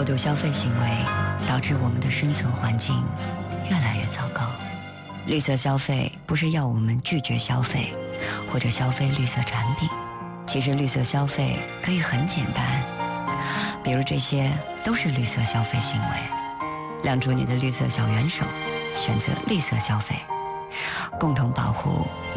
度消费行为导致我们的生存环境越来越糟糕。绿色消费不是要我们拒绝消费或者消费绿色产品，其实绿色消费可以很简单，比如这些都是绿色消费行为。亮出你的绿色小元手，选择绿色消费，共同保护